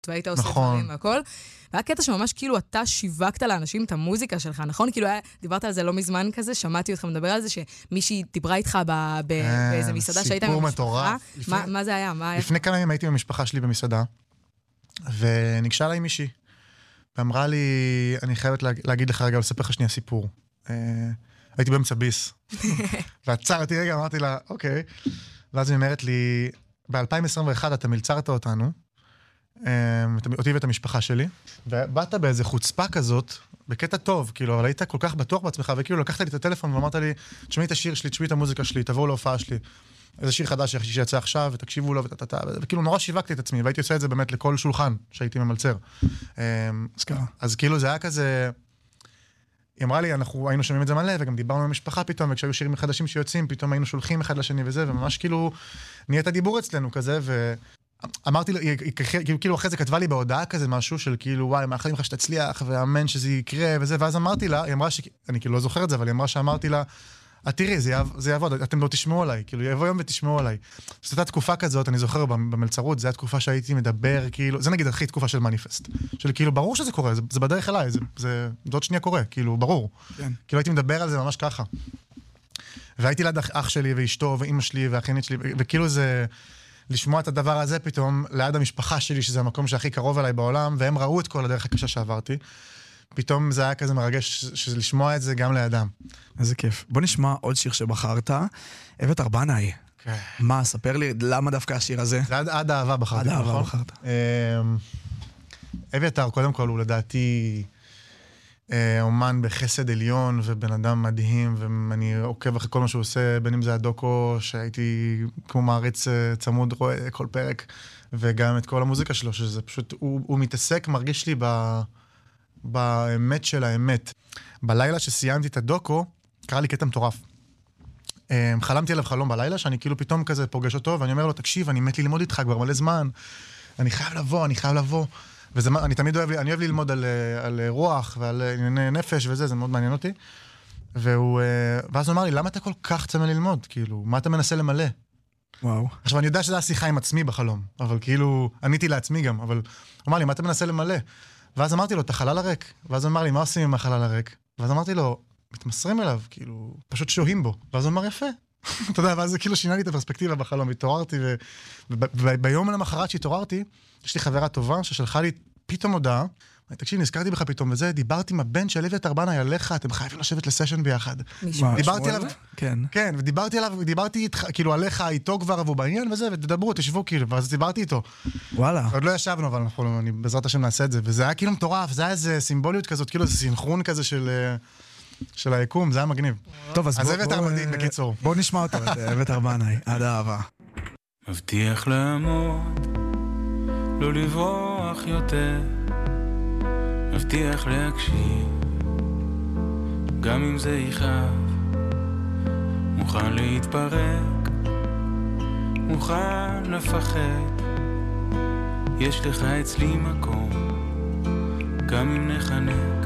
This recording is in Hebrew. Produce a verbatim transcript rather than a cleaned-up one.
והיית עושה דברים והכל. והיה קטע שממש כאילו אתה שיווקת לאנשים את המוזיקה שלך, נכון? כאילו דיברת על זה לא מזמן כזה, שמעתי אותך מדבר על זה, שמישהי דיברה איתך באיזה מסעדה שהיית עם המשפחה. מה זה היה? לפני כמה ימים הייתי עם המשפחה שלי במסעדה, וניגשה לה עם מישהי, ואמרה לי, אני חייבת להגיד לך רגע, לספר לך שנייה סיפור. הייתי באמצע ביס, ועצרתי רגע, אמרתי לה, אוקיי. ואז היא אומרת לי, ב-אלפיים עשרים ואחת אתה מלצרת אותנו, אותי ואת המשפחה שלי, ובאת באיזה חוצפה כזאת, בקטע טוב, כאילו, אבל היית כל כך בטוח בעצמך, וכאילו לקחת לי את הטלפון ואמרת לי, תשמעי את השיר שלי, תשמעי את המוזיקה שלי, תבואו להופעה שלי, איזה שיר חדש שיצא עכשיו, ותקשיבו לו, ותתתה, וכאילו נורא שיווקתי את עצמי, והייתי עושה את זה באמת לכל שולחן שהייתי ממלצר. אז כאילו זה היה כזה, היא אמרה לי, אנחנו היינו שומעים את זה מלא, וגם דיברנו עם המשפחה פתאום, וכשהיו שירים חדשים שיוצאים, פתאום היינו שולחים אחד לשני וזה, וממש כאילו נהיית הדיבור אצלנו כזה, ואמרתי, כאילו אחרי זה כתבה לי בהודעה כזה משהו של כאילו, וואי, מאחלים לך שתצליח, ואמן שזה יקרה וזה, ואז אמרתי לה, היא אמרה ש... אני כאילו לא זוכר את זה, אבל היא אמרה שאמרתי לה, תראי, זה יעבוד, אתם לא תשמעו עליי, כאילו יבוא יום ותשמעו עליי. זאת הייתה תקופה כזאת, אני זוכר במלצרות, זו הייתה תקופה שהייתי מדבר, כאילו, זה נגיד הכי תקופה של מניפסט, של כאילו, ברור שזה קורה, זה, זה בדרך אליי, זה, זה, זאת שנייה קורה, כאילו, ברור. כן. כאילו הייתי מדבר על זה ממש ככה. והייתי ליד אח שלי ואשתו ואמא שלי והאחיינית שלי, וכאילו זה, לשמוע את הדבר הזה פתאום, ליד המשפחה שלי, שזה המקום שהכי קרוב אליי בעולם, והם ראו את כל הדרך הקשה שעברתי. פתאום זה היה כזה מרגש של לשמוע את זה גם לידם. איזה כיף. בוא נשמע עוד שיר שבחרת, אביתר בנאי. מה, ספר לי, למה דווקא השיר הזה? זה עד אהבה בחרתי. עד אהבה בחרת. אביתר, קודם כל, הוא לדעתי אומן בחסד עליון, ובן אדם מדהים, ואני עוקב אחרי כל מה שהוא עושה, בין אם זה הדוקו, שהייתי כמו מעריץ צמוד, רואה כל פרק, וגם את כל המוזיקה שלו, שזה פשוט, הוא מתעסק, מרגיש לי ב... באמת של האמת. בלילה שסיימתי את הדוקו, קרה לי קטע מטורף. חלמתי עליו חלום בלילה, שאני כאילו פתאום כזה פוגש אותו, ואני אומר לו, תקשיב, אני מת ללמוד איתך כבר מלא זמן, אני חייב לבוא, אני חייב לבוא. ואני תמיד אוהב, אני אוהב ללמוד על, על רוח ועל ענייני נפש וזה, זה מאוד מעניין אותי. והוא, ואז הוא אמר לי, למה אתה כל כך צמא ללמוד? כאילו, מה אתה מנסה למלא? וואו. עכשיו, אני יודע שזו השיחה עם עצמי בחלום, אבל כאילו, עניתי לעצמי גם, אבל הוא אמר לי, מה אתה מנסה למלא? ואז אמרתי לו, את החלל הריק. ואז הוא אמר לי, מה עושים עם החלל הריק? ואז אמרתי לו, מתמסרים אליו, כאילו, פשוט שוהים בו. ואז הוא אמר, יפה. אתה יודע, ואז זה כאילו שינה לי את הפרספקטיבה בחלום. התעוררתי, וביום למחרת שהתעוררתי, יש לי חברה טובה ששלחה לי פתאום הודעה, תקשיב, נזכרתי בך פתאום, וזה, דיברתי עם הבן של אביתר בנאי עליך, אתם חייבים לשבת לסשן ביחד. דיברתי עליו, כן. כן, ודיברתי עליו, דיברתי כאילו עליך, איתו כבר, והוא בעניין וזה, ותדברו, תשבו כאילו, ואז דיברתי איתו. וואלה. עוד לא ישבנו, אבל אנחנו, אני בעזרת השם נעשה את זה, וזה היה כאילו מטורף, זה היה איזה סימבוליות כזאת, כאילו זה סינכרון כזה של, של היקום, זה היה מגניב. טוב, אז אז אביתר מדהים, בקיצור. בוא נשמע אותו, אביתר בנאי, עד אהבה. מבטיח לעמוד, לא לברוח יותר. מבטיח להקשיב, גם אם זה יכאב. מוכן להתפרק, מוכן לפחד. יש לך אצלי מקום, גם אם נחנק.